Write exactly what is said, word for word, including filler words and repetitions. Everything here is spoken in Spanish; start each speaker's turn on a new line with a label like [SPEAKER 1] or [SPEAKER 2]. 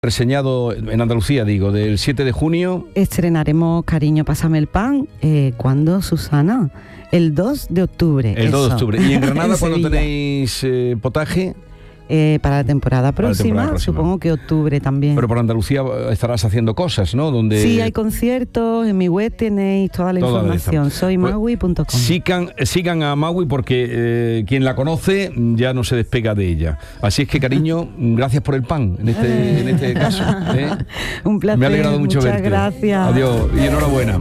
[SPEAKER 1] Reseñado en Andalucía, digo, del siete de junio.
[SPEAKER 2] Estrenaremos Cariño, pásame el pan. Eh, ¿Cuándo, Susana? El dos de octubre.
[SPEAKER 1] El dos de octubre. ¿Y en Granada cuándo
[SPEAKER 2] Sevilla.
[SPEAKER 1] tenéis eh, potaje?
[SPEAKER 2] Eh, para la temporada próxima,
[SPEAKER 1] la temporada próxima,
[SPEAKER 2] supongo que octubre también.
[SPEAKER 1] Pero por Andalucía estarás haciendo cosas, ¿no? Donde...
[SPEAKER 2] Sí, hay conciertos, en mi web tenéis toda la
[SPEAKER 1] Toda
[SPEAKER 2] información,
[SPEAKER 1] la
[SPEAKER 2] soy magui punto com.
[SPEAKER 1] Sigan, sigan a Magui porque eh, quien la conoce ya no se despega de ella. Así es que, cariño, gracias por el pan en este, en este caso. ¿eh?
[SPEAKER 2] Un placer,
[SPEAKER 1] Me ha alegrado mucho
[SPEAKER 2] muchas
[SPEAKER 1] verte.
[SPEAKER 2] gracias.
[SPEAKER 1] Adiós y enhorabuena.